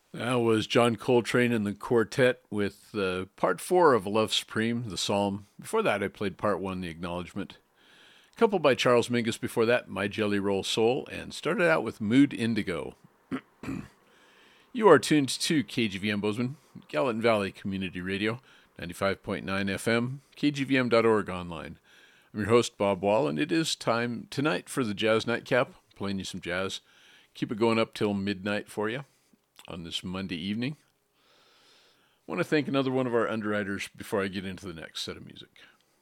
That was John Coltrane and the Quartet with part four of Love Supreme, the Psalm. Before that, I played part one, the Acknowledgement. A couple by Charles Mingus before that, My Jelly Roll Soul, and started out with Mood Indigo. You are tuned to KGVM Bozeman, Gallatin Valley Community Radio, 95.9 FM, kgvm.org online. I'm your host, Bob Wall, and it is time tonight for the Jazz Nightcap, playing you some jazz. Keep it going up till midnight for you on this Monday evening. I want to thank another one of our underwriters before I get into the next set of music.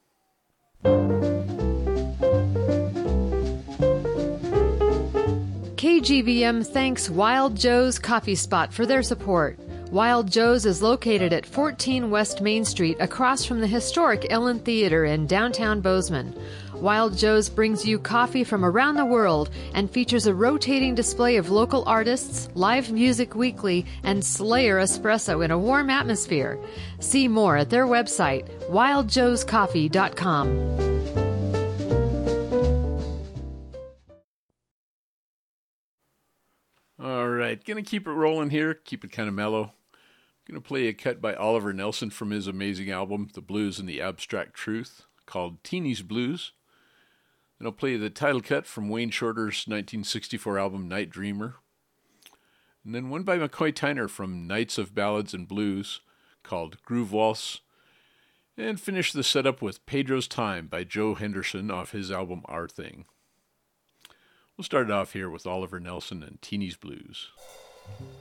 KGVM thanks Wild Joe's Coffee Spot for their support. Wild Joe's is located at 14 West Main Street across from the historic Ellen Theater in downtown Bozeman. Wild Joe's brings you coffee from around the world and features a rotating display of local artists, live music weekly, and Slayer espresso in a warm atmosphere. See more at their website, wildjoescoffee.com. All right, gonna keep it rolling here, keep it kind of mellow. Gonna play a cut by Oliver Nelson from his amazing album, The Blues and the Abstract Truth, called Teeny's Blues. Then I'll play the title cut from Wayne Shorter's 1964 album, Night Dreamer. And then one by McCoy Tyner from Nights of Ballads and Blues, called Groove Waltz. And finish the setup with Pedro's Time by Joe Henderson off his album, Our Thing. We'll start it off here with Oliver Nelson and Teeny's Blues.